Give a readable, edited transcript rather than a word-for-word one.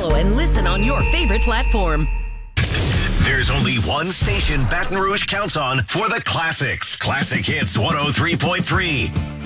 follow and listen on your favorite platform. There's only one station Baton Rouge counts on for the classics. Classic Hits 103.3.